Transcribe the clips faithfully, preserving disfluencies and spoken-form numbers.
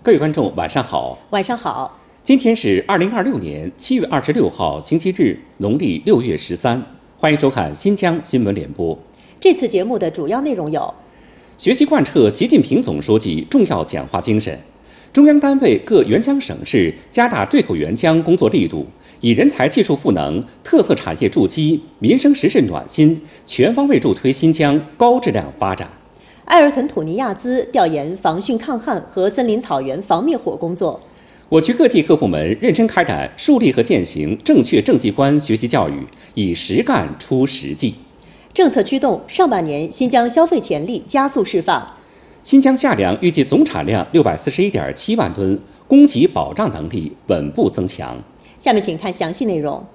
各位观众，晚上好。 晚上好。 今天是二零二六年七月二十六号，星期日，农历六月十三。欢迎收看新疆新闻联播。 这次节目的主要内容有： 学习贯彻习近平总书记重要讲话精神，中央单位各援疆省市加大对口援疆工作力度，以人才技术赋能、特色产业筑基、民生实事暖心，全方位助推新疆高质量发展。 埃尔肯土尼亚兹调研防汛抗旱和森林草原防灭火工作。 我区各地各部门认真开展树立和践行正确政绩观学习教育，以实干出实际。 政策驱动，上半年新疆消费潜力加速释放。 新疆夏粮预计总产量六百四十一点七万吨，供给保障能力稳步增强。 下面请看详细内容。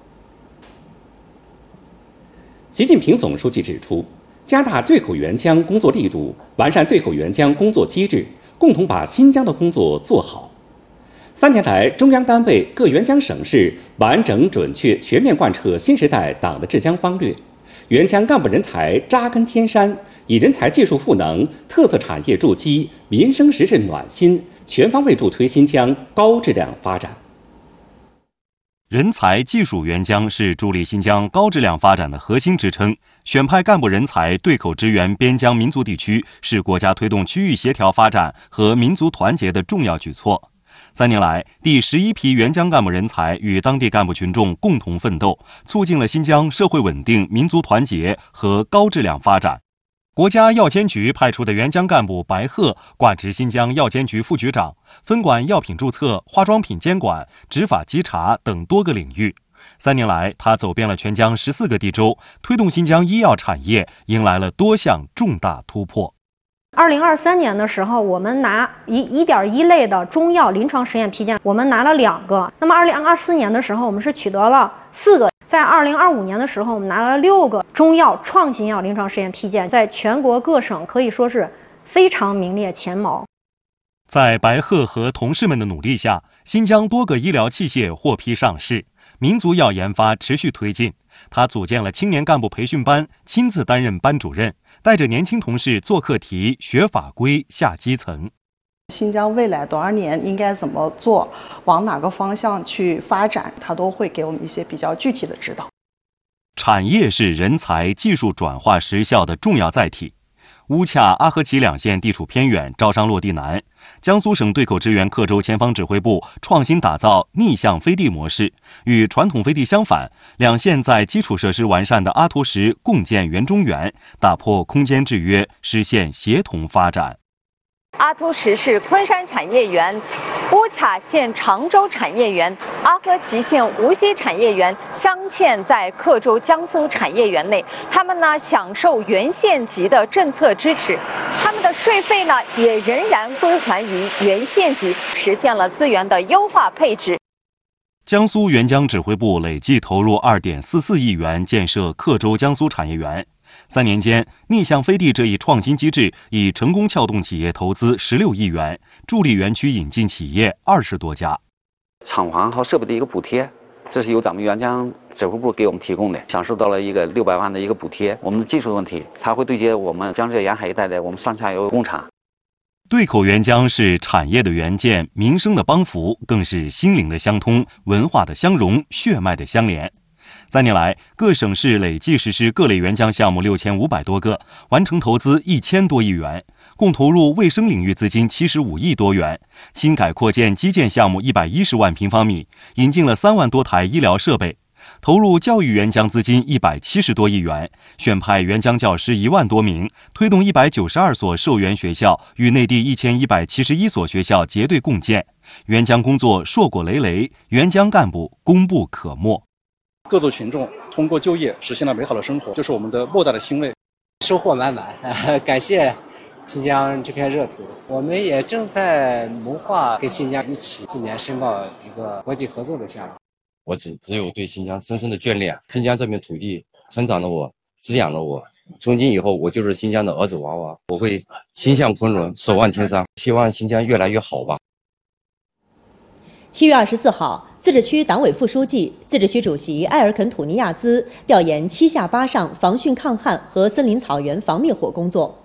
习近平总书记指出，加大对口援疆工作力度，完善对口援疆工作机制，共同把新疆的工作做好。三年来，中央单位各援疆省市完整、准确、全面贯彻新时代党的治疆方略，援疆干部人才扎根天山，以人才技术赋能、特色产业筑基、民生实事暖心，全方位助推新疆高质量发展。 人才技术援疆是助力新疆高质量发展的核心支撑，选派干部人才对口支援边疆民族地区，是国家推动区域协调发展和民族团结的重要举措。三年来，第十一批援疆干部人才与当地干部群众共同奋斗，促进了新疆社会稳定、民族团结和高质量发展。国家药监局派出的援疆干部白鹤挂职新疆药监局副局长，分管药品注册、化妆品监管、执法稽查等多个领域。三年来，他走遍了全疆十四个地州，推动新疆医药产业迎来了多项重大突破。 二零二三年的时候，我们拿一一点一类的中药临床实验批件，我们拿了两个。那么二零二四年的时候，我们是取得了四个。在二零二五年的时候，我们拿了六个中药创新药临床实验批件，在全国各省可以说是非常名列前茅。 在白鹤和同事们的努力下，新疆多个医疗器械获批上市，民族药研发持续推进。他组建了青年干部培训班，亲自担任班主任，带着年轻同事做课题、学法规、下基层。 新疆未来多少年应该怎么做，往哪个方向去发展，他都会给我们一些比较具体的指导。 产业是人才、技术转化实效的重要载体。乌恰、阿合齐两县地处偏远，招商落地难。江苏省对口支援克州前方指挥部创新打造逆向飞地模式，与传统飞地相反，两县在基础设施完善的阿图什共建园中园，打破空间制约，实现协同发展。 阿图什市昆山产业园、乌恰县常州产业园、阿合齐县无锡产业园镶嵌在克州江苏产业园内，他们呢享受原县级的政策支持，他们的税费呢也仍然归还于原县级，实现了资源的优化配置。 江苏援疆指挥部累计投入 二点四四亿元建设克州江苏产业园。三年间，逆向飞地这一创新机制已成功撬动企业投资十六亿元，助力园区引进企业二十多家。 厂房和设备的一个补贴，这是由咱们援疆指挥部给我们提供的，享受到了一个六百万的一个补贴。我们的技术问题才会对接我们江浙沿海一带的我们上下游工厂。 对口援疆是产业的援建，民生的帮扶，更是心灵的相通，文化的相融，血脉的相连。三年来，各省市累计实施各类援疆项目六千五百多个，完成投资一千多亿元，共投入卫生领域资金七十五亿多元，新改扩建基建项目一百一十万平方米，引进了三万多台医疗设备，投入教育援疆资金一百七十多亿元，选派援疆教师一万多名，推动一百九十二所受援学校与内地一千一百七十一所学校结对共建，援疆工作硕果累累，援疆干部功不可没。 各族群众通过就业实现了美好的生活，这是我们的莫大的欣慰， 收获满满。感谢新疆这片热土，我们也正在谋划跟新疆一起今年申报一个国际合作的项目。 我只只有对新疆深深的眷恋，新疆这片土地成长了我，滋养了我，从今以后我就是新疆的儿子娃娃，我会心向昆仑，手腕天山，希望新疆越来越好吧。 七月二十四号，自治区党委副书记、自治区主席埃尔肯土尼亚兹调研七下八上防汛抗旱和森林草原防灭火工作。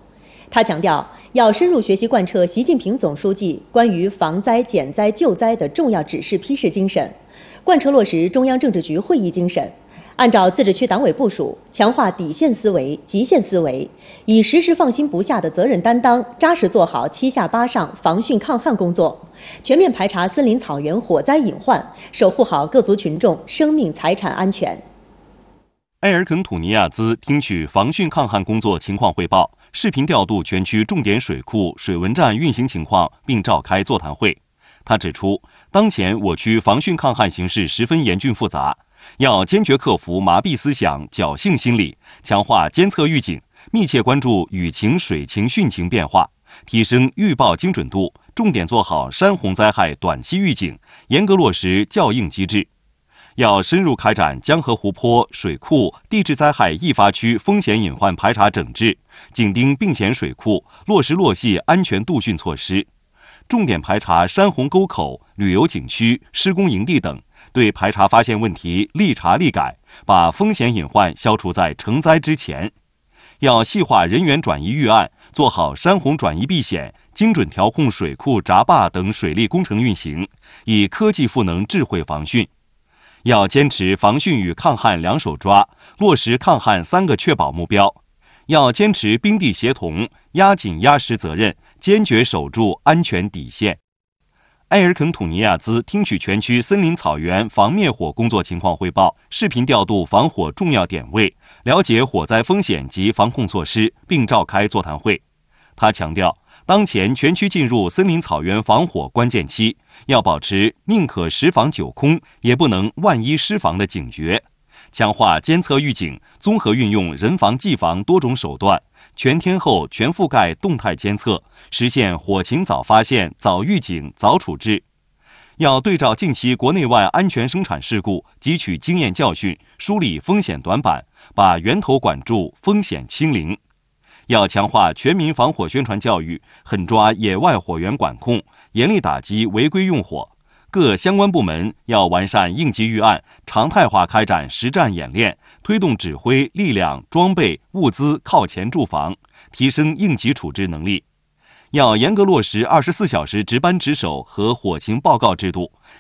他强调，要深入学习贯彻习近平总书记关于防灾、减灾、救灾的重要指示批示精神，贯彻落实中央政治局会议精神，按照自治区党委部署，强化底线思维、极限思维，以时时放心不下的责任担当，扎实做好七下八上防汛抗旱工作，全面排查森林草原火灾隐患，守护好各族群众生命财产安全。 埃尔肯土尼亚兹听取防汛抗旱工作情况汇报，视频调度全区重点水库、水文站运行情况，并召开座谈会。他指出，当前我区防汛抗旱形势十分严峻复杂，要坚决克服麻痹思想、侥幸心理，强化监测预警，密切关注雨情、水情、汛情变化，提升预报精准度，重点做好山洪灾害短期预警，严格落实校应机制。要深入开展江河湖泊、水库、地质灾害易发区风险隐患排查整治，紧盯并险水库，落实落细安全度汛措施，重点排查山洪沟口、旅游景区、施工营地等，对排查发现问题立查立改，把风险隐患消除在成灾之前。要细化人员转移预案，做好山洪转移避险，精准调控水库、闸坝等水利工程运行，以科技赋能智慧防汛。要坚持防汛与抗旱两手抓，落实抗旱三个确保目标。要坚持兵地协同，压紧压实责任，坚决守住安全底线。埃尔肯土尼亚兹听取全区森林草原防灭火工作情况汇报，视频调度防火重要点位，了解火灾风险及防控措施，并召开座谈会。他强调，当前全区进入森林草原防火关键期，要保持宁可十防九空，也不能万一失防的警觉，强化监测预警，综合运用人防技防多种手段，全天候、全覆盖动态监测，实现火情早发现、早预警、早处置。要对照近期国内外安全生产事故，汲取经验教训，梳理风险短板，把源头管住，风险清零。要强化全民防火宣传教育，狠抓野外火源管控，严厉打击违规用火。各相关部门要完善应急预案，常态化开展实战演练，推动指挥力量、装备、物资靠前驻防，提升应急处置能力。要严格落实二十四小时值班值守和火情报告制度，